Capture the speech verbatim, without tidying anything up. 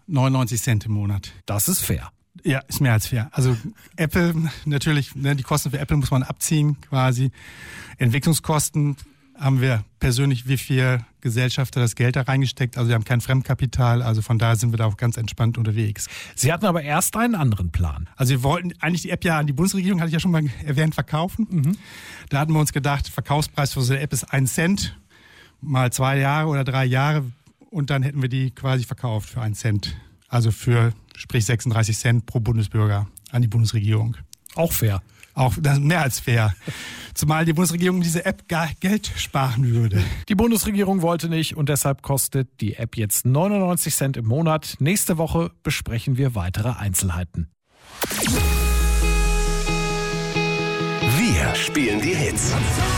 neunundneunzig Cent im Monat. Das ist fair. Ja, ist mehr als fair. Also Apple, natürlich, ne, die Kosten für Apple muss man abziehen quasi. Entwicklungskosten haben wir persönlich wie vier Gesellschafter das Geld da reingesteckt. Also wir haben kein Fremdkapital, also von daher sind wir da auch ganz entspannt unterwegs. Sie hatten aber erst einen anderen Plan. Also wir wollten eigentlich die App ja an die Bundesregierung, hatte ich ja schon mal erwähnt, verkaufen. Mhm. Da hatten wir uns gedacht, Verkaufspreis für so eine App ist ein Cent, mal zwei Jahre oder drei Jahre und dann hätten wir die quasi verkauft für einen Cent. Also für, sprich sechsunddreißig Cent pro Bundesbürger an die Bundesregierung. Auch fair. Auch das ist mehr als fair. Zumal die Bundesregierung diese App gar Geld sparen würde. Die Bundesregierung wollte nicht und deshalb kostet die App jetzt neunundneunzig Cent im Monat. Nächste Woche besprechen wir weitere Einzelheiten. Wir spielen die Hits.